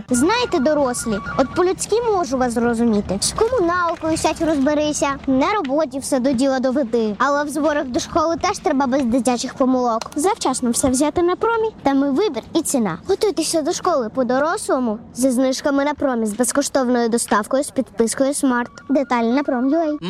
Знаєте, дорослі, от по-людськи можу вас зрозуміти. З комуналкою сядь розберися, на роботі все до діла доведи. Але в зборах до школи теж треба без дитячих помилок. Завчасно все взяти на промі, там і вибір, і ціна. Готуйтеся до школи по-дорослому зі знижками на промі, з безкоштовною доставкою, з підпискою Смарт. Деталі на Prom.ua.